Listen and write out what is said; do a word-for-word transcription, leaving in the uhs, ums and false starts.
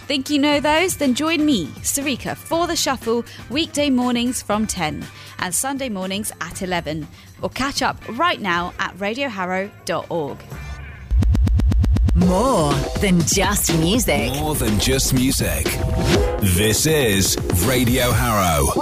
Think you know those? Then join me, Sarika, for The Shuffle weekday mornings from ten and Sunday mornings at eleven. Or catch up right now at radio harrow dot org. More than just music. More than just music. This is Radio Harrow.